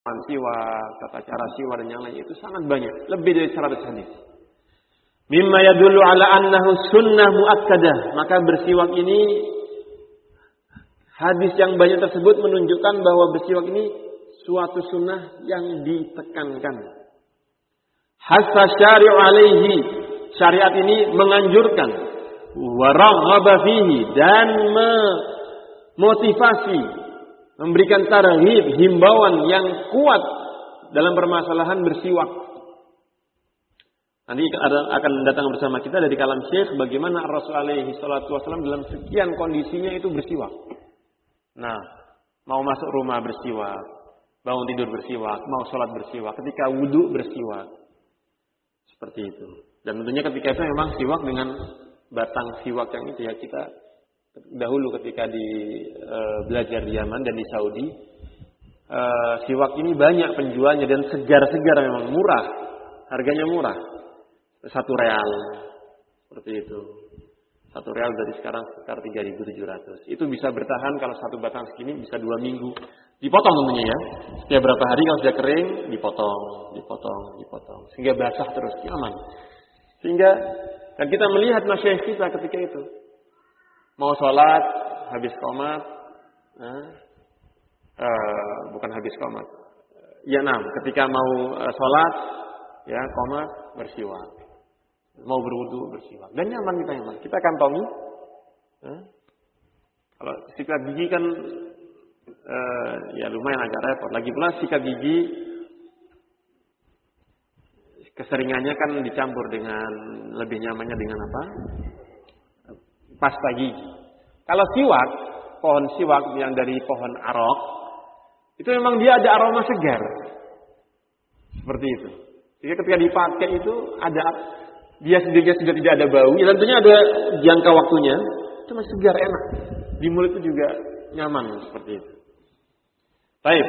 siwak, tata cara siwak dan yang lain itu sangat banyak, lebih dari 100 hadis. Mimma yadullu ala annahu sunnah muakkadah. Maka bersiwak ini, hadis yang banyak tersebut menunjukkan bahwa bersiwak ini suatu sunnah yang ditekankan. Hasa syari'u alaihi, syariat ini menganjurkan, wa raghaba fihi, dan memotivasi, memberikan targhib, himbauan yang kuat dalam permasalahan bersiwak. Nanti akan datang bersama kita dari kalam Syekh bagaimana Rasul alaihi salatu wasallam dalam sekian kondisinya itu bersiwak. Nah, mau masuk rumah bersiwak, bangun tidur bersiwak, mau sholat bersiwak, ketika wudu bersiwak. Seperti itu. Dan tentunya ketika itu memang siwak dengan batang siwak yang itu ya, kita dahulu ketika belajar di Yaman dan di Saudi, siwak ini banyak penjualnya dan segar-segar, memang murah, harganya murah, 1 real, seperti itu. 1 real dari sekarang sekitar 3.700. Itu bisa bertahan kalau satu batang segini bisa 2 minggu. Dipotong tentunya ya. Setiap berapa hari kalau sudah kering dipotong. Sehingga basah terus, aman. Sehingga dan kita melihat masyayikh kita ketika itu mau sholat habis qomat, bukan habis qomat. Ya ketika mau sholat ya qomat bersiwak. Mau berwudu bersiwak. Dan nyaman kita kantongi. Kalau sikat gigi kan ya lumayan agak repot. Lagi pula sikat gigi keseringannya kan dicampur dengan lebih nyamannya dengan apa? Pasta gigi. Kalau siwak, pohon siwak yang dari pohon arok, itu memang dia ada aroma segar. Seperti itu. Jadi ketika dipakai itu ada, dia sendirinya sudah tidak ada bau, ya tentunya ada jangka waktunya, itu masih segar, enak. Di mulut itu juga nyaman seperti itu. Baik.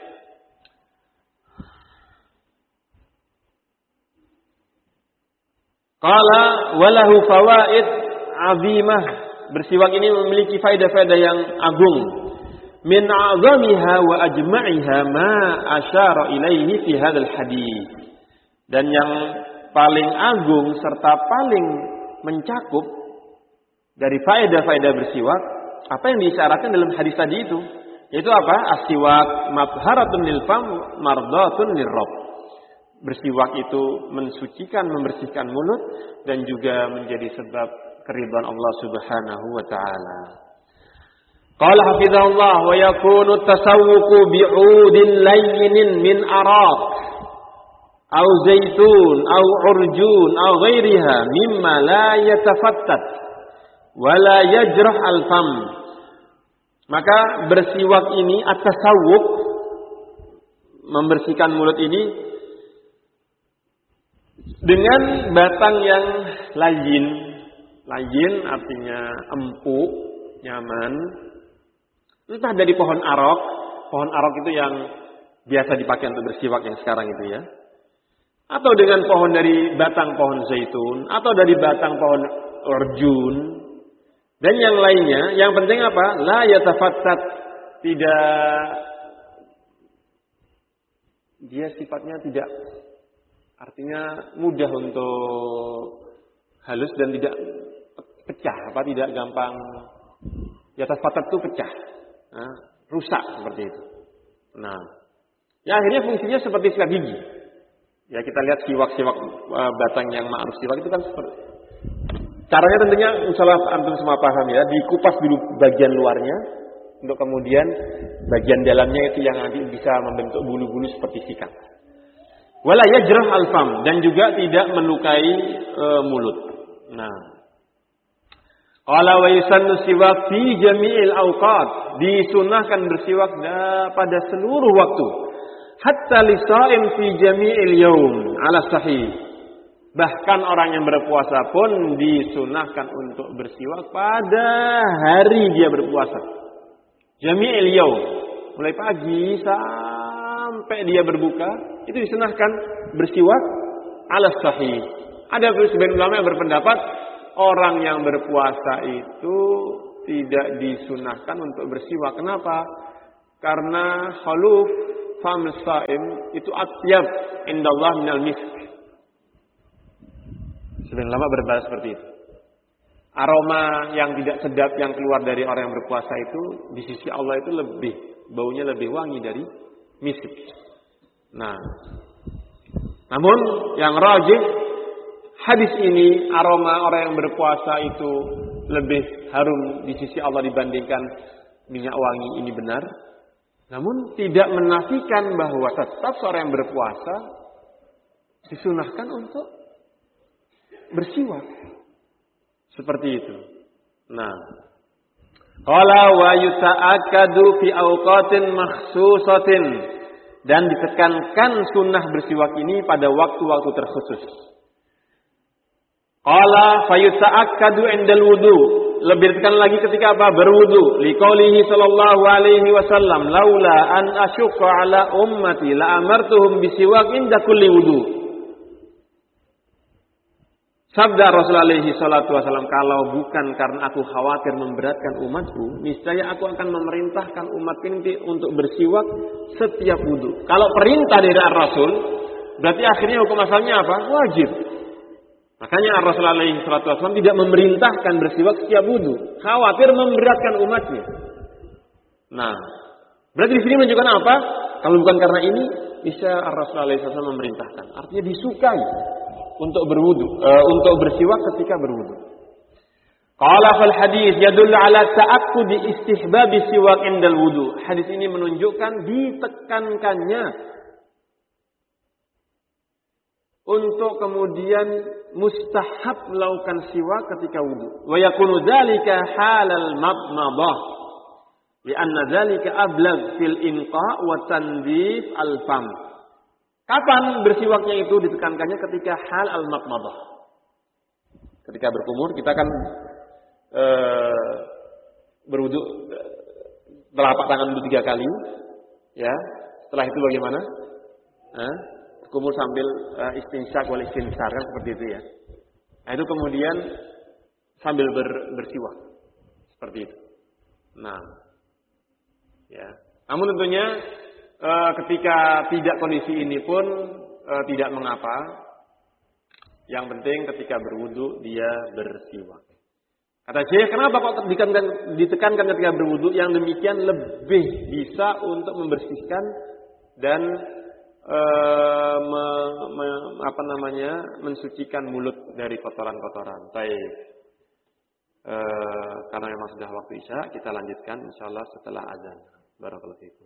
Qala walahu fawaid azimah. Bersiwak ini memiliki faedah-faedah yang agung. Min a'zamiha wa ajma'iha ma asyara ilaihi fi hadzal hadis. Dan yang paling agung serta paling mencakup dari faedah-faedah bersiwak, apa yang diisyaratkan dalam hadis tadi itu, yaitu apa? As-siwak mabharatun lil fam mardatun lirrabb. Bersiwak itu mensucikan, membersihkan mulut dan juga menjadi sebab keridhaan Allah Subhanahu wa taala. Qala hafizahullah wa yakunu tasawwuqu bi'udin layyin min araq aw zaitun aw urjun aw ghairiha mimma la yatafattat wa la yajrah al-fam. Maka bersiwak ini at-tasawwuq, membersihkan mulut ini dengan batang yang layyin. Layyin artinya empuk, nyaman. Entah dari pohon arok. Pohon arok itu yang biasa dipakai untuk bersiwak yang sekarang itu ya. Atau dengan pohon dari batang pohon zaitun. Atau dari batang pohon urjun. Dan yang lainnya. Yang penting apa? La yatafattat. Tidak. Dia sifatnya tidak. Artinya mudah untuk halus dan tidak pecah, tidak gampang. Di atas patat itu pecah, rusak seperti itu. Nah, ya akhirnya fungsinya seperti sikat gigi. Ya kita lihat siwak-siwak batang yang ma'ruf siwak itu kan seperti. Caranya tentunya, insyaallah antum semua paham ya, dikupas dulu bagian luarnya, untuk kemudian bagian dalamnya itu yang nanti bisa membentuk bulu-bulu seperti sikat. Wala yajrah al-fam, dan juga tidak melukai mulut. Nah, qala wa yusannu siwak fi jami'il awqat, disunahkan bersiwak pada seluruh waktu. Hatta lisa'im fi jami'il yaum ala sahih. Bahkan orang yang berpuasa pun disunahkan untuk bersiwak pada hari dia berpuasa. Jami'il yaum, mulai pagi sampai dia berbuka, itu disunahkan bersiwak ala sahih. Ada sebagian ulama yang berpendapat orang yang berpuasa itu tidak disunahkan untuk bersiwak. Kenapa? Karena khuluf famil shaim itu atyab indallah minal misk. Sebagian ulama berbalas seperti itu. Aroma yang tidak sedap yang keluar dari orang yang berpuasa itu di sisi Allah itu baunya lebih wangi dari misk. Nah, namun yang rajih hadis ini aroma orang yang berpuasa itu lebih harum di sisi Allah dibandingkan minyak wangi ini benar. Namun tidak menafikan bahwa tetap seorang yang berpuasa disunahkan untuk bersiwak. Seperti itu. Nah, qala wa yuta'akkadu fi awqatin makhsusatin, dan ditekankan sunnah bersiwak ini pada waktu-waktu terkhusus. Qala fa yuta'akkadu 'indal wudu, lebih ditekan lagi ketika apa? Berwudu. Liqaulihi sallallahu alaihi wasallam, laula an asyqa ala ummati la amartuhum bisiwak inda kulli wudu. Sabda Rasulullah alaihi salatu wasallam, kalau bukan karena aku khawatir memberatkan umatku, niscaya aku akan memerintahkan umat ini untuk bersiwak setiap wudu. Kalau perintah dari Rasul, berarti akhirnya hukum asalnya apa? Wajib. Makanya Rasulullah alaihi salatu wasallam tidak memerintahkan bersiwak setiap wudu, khawatir memberatkan umatnya. Nah, berarti di sini menunjukkan apa? Kalau bukan karena ini, niscaya Rasulullah alaihi salatu wasallam memerintahkan. Artinya disukai untuk berwudu, untuk bersiwak ketika berwudu. Qala fal hadis yadullu ala ta'akkudi istihbab siwak indal wudu. Hadis ini menunjukkan ditekankannya untuk kemudian mustahab melakukan siwak ketika wudu. Wa yakunu dzalika halal madmadah. Lianna dzalika ablagh fil inqa' wa tandif al fam. Kapan bersiwaknya itu ditekankannya? Ketika hal al-madmadah. Ketika berkumur kita kan berwudu, telapak tangan dulu 3 kali, ya. Setelah itu bagaimana? Berkumur sambil istinsyak wal istinsar, kan seperti itu ya. Nah, itu kemudian sambil bersiwak seperti itu. Nah, ya. Namun tentunya ketika tidak kondisi ini pun tidak mengapa. Yang penting ketika berwudu dia bersiwak. Kata Syekh, kenapa kok ditekankan ketika berwudu? Yang demikian lebih bisa untuk membersihkan dan mensucikan mulut dari kotoran-kotoran. Baik. Karena memang sudah waktu Isya, kita lanjutkan insyaallah setelah azan. Barakallahu fiikum.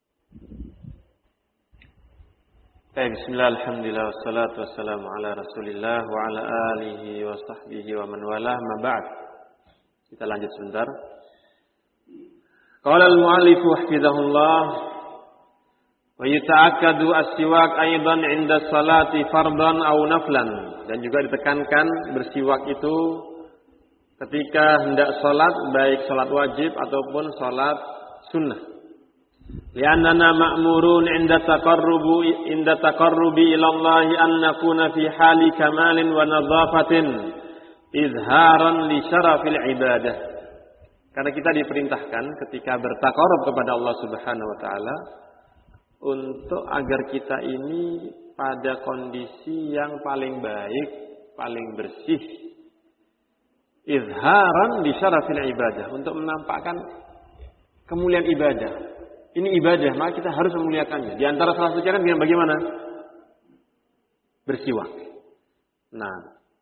Bismillah, alhamdulillah, wassalatu wassalamu ala rasulillah wa ala alihi wa sahbihi wa man walah, ma ba'd. Kita lanjut sebentar. Qala al-mu'allifu hafizahullah, wa yuta'akkadu as-siwak aidan 'inda salati fardan aw naflan, dan juga ditekankan bersiwak itu ketika hendak salat, baik salat wajib ataupun salat sunnah. Li'annana ma'murun 'inda taqarrubi ila Allah an nakuna fi hali kamalin wa nadhafatin izharan li syarafil ibadah. Karena kita diperintahkan ketika bertaqarrub kepada Allah Subhanahu wa taala untuk agar kita ini pada kondisi yang paling baik, paling bersih. Izharan li syarafil ibadah, untuk menampakkan kemuliaan ibadah. Ini ibadah, maka kita harus memuliakannya. Di antara salah satu cara dengan bagaimana? Bersiwak. Nah,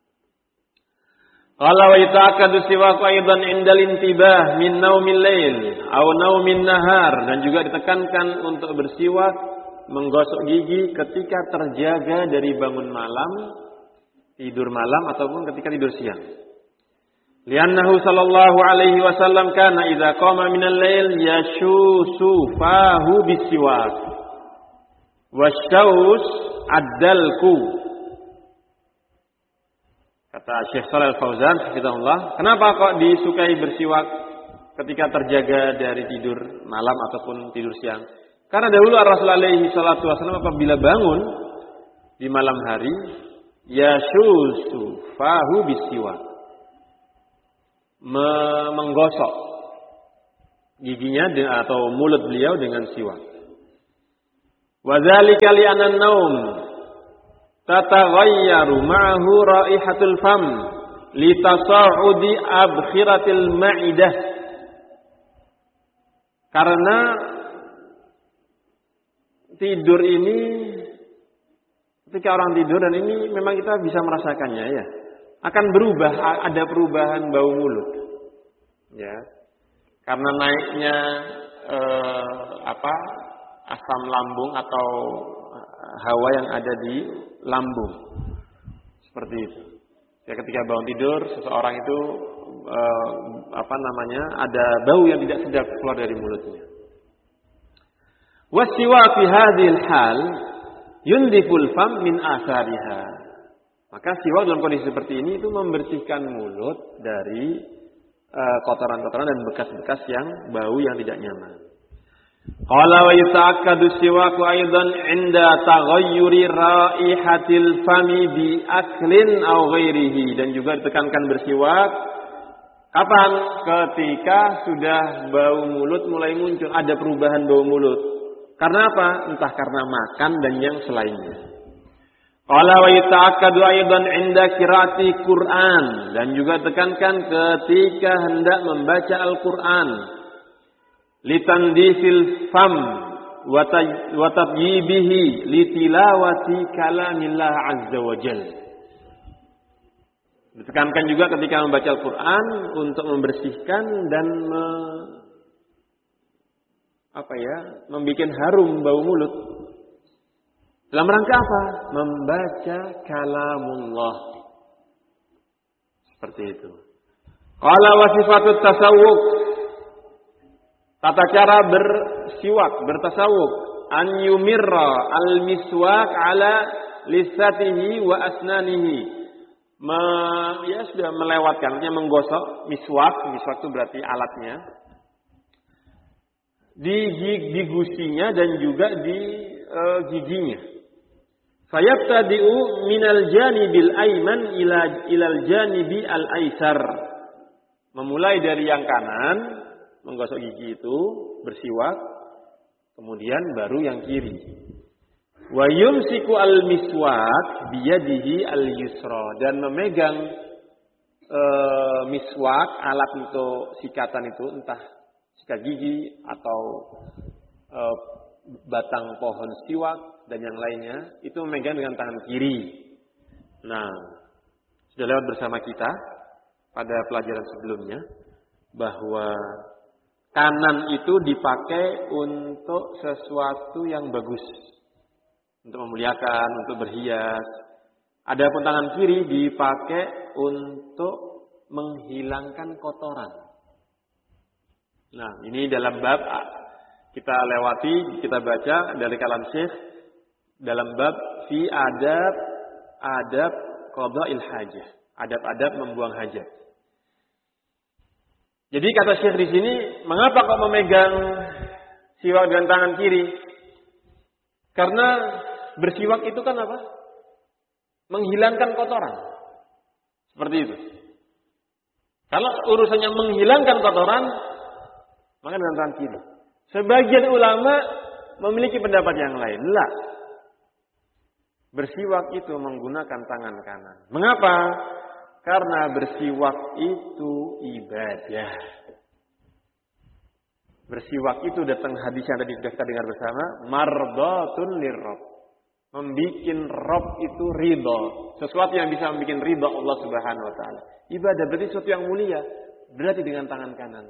qala wa yata'akkadu siwak aidan 'indal intibah min naumil lail aw naumin nahar, dan juga ditekankan untuk bersiwak, menggosok gigi ketika terjaga dari bangun malam, tidur malam ataupun ketika tidur siang. Liannahu sallallahu alaihi wasallam kana idza qama minal lail yashusu fahu bisiwak wasyaus addalku. Kata Syekh Shalal Fauzan hafizahullah, kenapa kok disukai bersiwak ketika terjaga dari tidur malam ataupun tidur siang? Karena dahulu Rasulullah alaihi salatu wasallam apabila bangun di malam hari yashusu fahu bisiwak, menggosok giginya atau mulut beliau dengan siwak. Wa dzalika li anna an-naum tataghayyaru ma'ahu raihatul fam li tasa'udi abkhiratil ma'idah. Karena tidur ini, ketika orang tidur, dan ini memang kita bisa merasakannya ya, akan berubah, ada perubahan bau mulut, ya, karena naiknya asam lambung atau hawa yang ada di lambung, seperti itu. Ya, ketika bangun tidur, seseorang itu ada bau yang tidak sedap keluar dari mulutnya. Wasiwa fi hadhil hal yundiful fam min asariha. Maka siwak dalam kondisi seperti ini itu membersihkan mulut dari kotoran-kotoran dan bekas-bekas yang bau yang tidak nyaman. Qala wa yata'akkadu siwaku aidan 'inda taghayyuri raihatil fami bi aklin aw ghairihi, dan juga ditekankan bersiwak kapan? Ketika sudah bau mulut mulai muncul, ada perubahan bau mulut. Karena apa? Entah karena makan dan yang selainnya. Qala wa yata'akkadu aidan 'inda qiraati Qur'an, dan juga tekankan ketika hendak membaca Al-Qur'an. Litandifil fam wa tatyibihi litilawati kalamillah azza wa jalla. Ditekankan juga ketika membaca Al-Qur'an untuk membersihkan dan membikin harum bau mulut. Dalam rangka apa? Membaca kalamullah. Seperti itu. Qala wa sifatut tasawwuk. Tata cara bersiwak, bertasawuf, an yumirra al-miswak ala lisatihi wa asnanihi. Sudah melewatkan, artinya menggosok miswak itu berarti alatnya, di gusinya dan juga di giginya. Fayabtadi'u minal janibil ayman ilal janibi al-aisar. Memulai dari yang kanan, menggosok gigi itu, bersiwak, kemudian baru yang kiri. Wa yumsiku al-miswak biyadihi al-yusra, dan memegang miswak, alat untuk sikatan itu, entah sikat gigi atau batang pohon siwak dan yang lainnya, itu memegang dengan tangan kiri. Nah, sudah lewat bersama kita pada pelajaran sebelumnya bahwa kanan itu dipakai untuk sesuatu yang bagus, untuk memuliakan, untuk berhias. Adapun tangan kiri dipakai untuk menghilangkan kotoran. Nah, ini dalam bab kita lewati, kita baca dari kalam Syekh dalam bab fi adab qada'il hajah, adab-adab membuang hajat. Jadi kata Syekh di sini, mengapa kok memegang siwak dengan tangan kiri? Karena bersiwak itu kan apa? Menghilangkan kotoran. Seperti itu. Kalau urusannya menghilangkan kotoran, maka dengan tangan kiri. Sebagian ulama memiliki pendapat yang lain. Lah. Bersiwak itu menggunakan tangan kanan. Mengapa? Karena bersiwak itu ibadah. Bersiwak itu datang hadis yang tadi sudah kita dengar bersama, mardatun lirrabb. Membikin Rabb itu ridha. Sesuatu yang bisa membikin ridha Allah Subhanahu wa taala. Ibadah berarti sesuatu yang mulia, berarti dengan tangan kanan.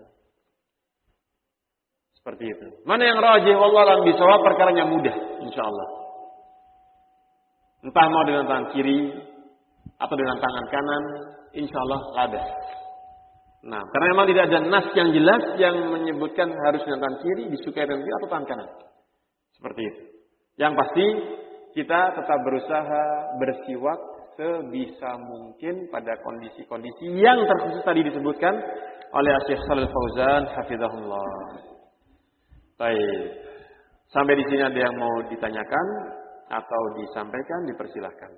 Seperti itu. Mana yang rajih wallahu a'lam bishawab, perkaranya mudah insyaallah. Entah mau dengan tangan kiri atau dengan tangan kanan, insyaallah labas. Nah, karena memang tidak ada nas yang jelas yang menyebutkan harus dengan tangan kiri, disukai dengan kiri atau tangan kanan. Seperti itu. Yang pasti kita tetap berusaha bersiwak sebisa mungkin pada kondisi-kondisi yang terkhusus tadi disebutkan oleh Syekh Shalal Fauzan hafizahullah. Baik. Sampai di sini ada yang mau ditanyakan atau disampaikan, dipersilahkan.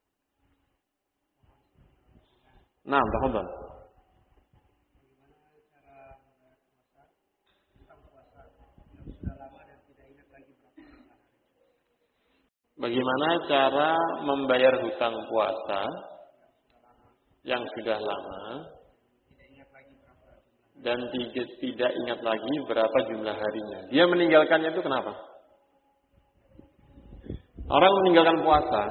Nah, tafadhal. bagaimana cara membayar hutang puasa yang sudah lama dan tidak ingat lagi berapa jumlah harinya. Dia meninggalkannya itu kenapa? Orang meninggalkan puasa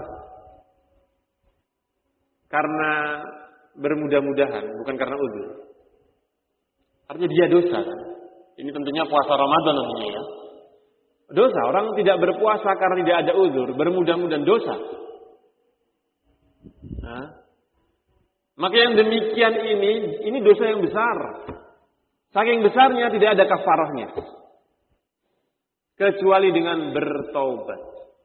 karena bermudah-mudahan, bukan karena uzur. Artinya dia dosa kan? Ini tentunya puasa Ramadan namanya ya. Dosa, orang tidak berpuasa karena tidak ada uzur, bermudah-mudahan dosa. Nah, maka yang demikian ini dosa yang besar. Saking besarnya tidak ada kafarahnya. Kecuali dengan bertaubat.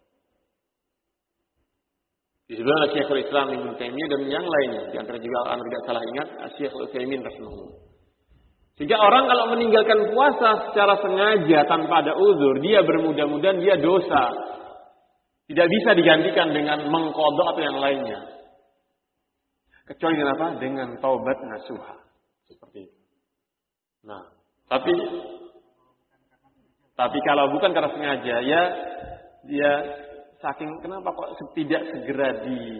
Disebutkan oleh Syekhul Islam Ibnu Taimiyah dan yang lainnya. Di antara juga orang tidak salah ingat, Syekhul Utsaimin rahimahullah. Sehingga orang kalau meninggalkan puasa secara sengaja tanpa ada uzur, dia bermudah-mudahan dia dosa. Tidak bisa digantikan dengan mengqadha atau yang lainnya. Kecuali dengan apa? Dengan taubat nasuha. Seperti itu. Nah, tapi kalau bukan karena sengaja, ya dia saking kenapa kok tidak segera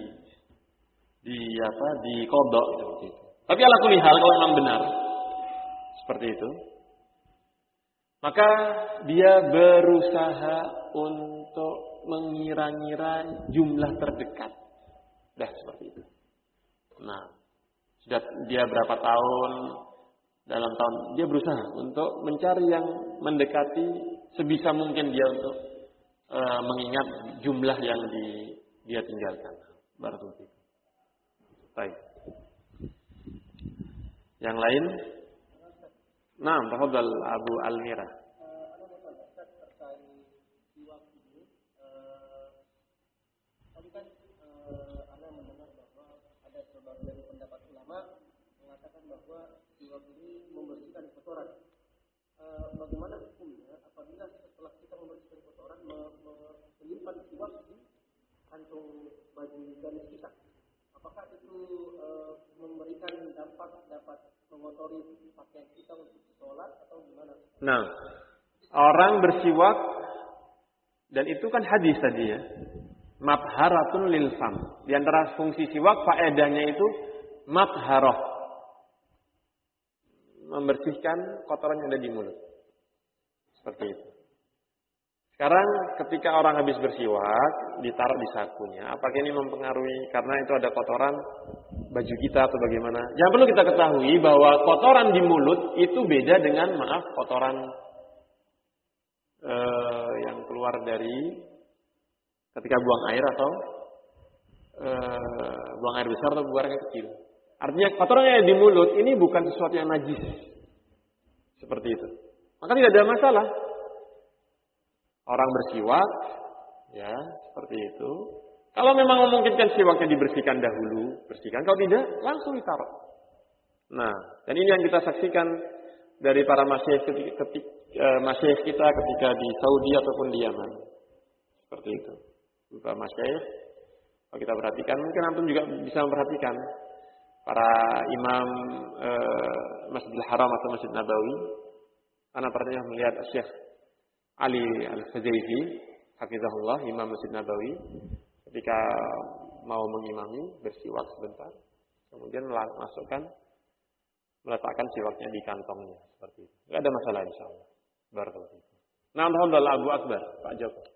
diqadha seperti itu. Tapi ala kulli hal kalau memang benar seperti itu, maka dia berusaha untuk mengira-ngira jumlah terdekat. Dah seperti itu. Nah, sudah dia berapa tahun dalam tahun dia berusaha untuk mencari yang mendekati sebisa mungkin dia untuk mengingat jumlah yang dia tinggalkan. Barakallahu. Baik. Yang lain? Nah, tafadhal Abu Almira. Tadi kan Anda mendengar bahwa ada sebagian pendapat ulama mengatakan bahwa siwak ini membersihkan kotoran. Bagaimana hukumnya apabila setelah kita membersihkan kotoran menyimpan siwak di kantung baju gamis kita? Apakah itu memberikan dampak dapat mengotori pakaian kita untuk sholat atau gimana? Nah, orang bersiwak dan itu kan hadis tadi ya. Matharatun lil fam. Di antara fungsi siwak faedahnya itu matharah. Membersihkan kotoran yang ada di mulut. Seperti itu. Sekarang ketika orang habis bersiwak, ditaruh di sakunya, apakah ini mempengaruhi karena itu ada kotoran baju kita atau bagaimana? Yang perlu kita ketahui bahwa kotoran di mulut itu beda dengan kotoran yang keluar dari ketika buang air atau buang air besar atau buang air kecil. Artinya kotoran yang ada di mulut ini bukan sesuatu yang najis. Seperti itu. Maka tidak ada masalah. Orang bersiwak, ya seperti itu. Kalau memang memungkinkan siwaknya dibersihkan dahulu, bersihkan. Kalau tidak, langsung ditaruh. Nah, dan ini yang kita saksikan dari para masyayikh kita ketika di Saudi ataupun di Yaman. Seperti itu. Beberapa masyayikh, kalau kita perhatikan, mungkin antum juga bisa memperhatikan para imam Masjidil Haram atau Masjid Nabawi. Karena pernah melihat Syekh Ali Al-Fazaifi, hafizahullah, Imam Masjid Nabawi, ketika mau mengimami bersiwak sebentar, kemudian meletakkan siwaknya di kantongnya seperti itu. Tidak ada masalah insyaallah. Barakallahu fiikum. Nah, alhamdulillah Abu Akbar, Pak Joko.